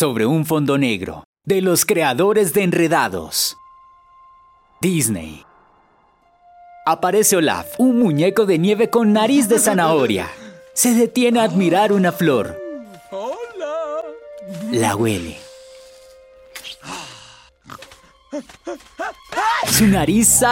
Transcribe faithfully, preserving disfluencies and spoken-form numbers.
sobre un fondo negro, de los creadores de Enredados. Disney. Aparece Olaf, un muñeco de nieve con nariz de zanahoria. Se detiene a admirar una flor. ¡Hola! La huele. Su nariz sale